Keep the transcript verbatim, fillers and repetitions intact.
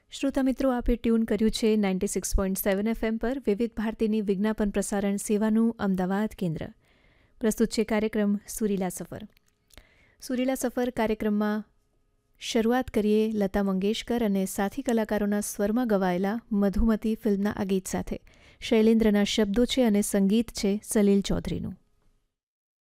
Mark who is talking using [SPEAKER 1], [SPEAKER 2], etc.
[SPEAKER 1] શ્રોતા મિત્રો, આપે ટ્યુન કર્યું છે ninety six point seven FM પર વિવિધ ભારતીની વિજ્ઞાપન પ્રસારણ સેવાનું અમદાવાદ કેન્દ્ર. પ્રસ્તુત છે કાર્યક્રમ સુરીલા સફર. સુરીલા સફર કાર્યક્રમમાં શરૂઆત કરીએ લતા મંગેશકર અને સાથી કલાકારોના સ્વરમાં ગવાયેલા મધુમતી ફિલ્મના આ ગીત સાથે. શૈલેન્દ્રના શબ્દો છે અને સંગીત છે સલીલ ચૌધરીનું.